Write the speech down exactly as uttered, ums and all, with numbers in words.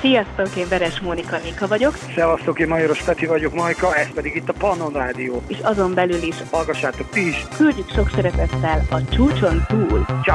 Sziasztok, én Veres Mónika Mika vagyok. Szevasztok, én Majoros Peti vagyok, Majka, ez pedig itt a Pannon Rádió. És azon belül is hallgassátok ti is. Küldjük sok szeretettel a csúcson túl. Ciao.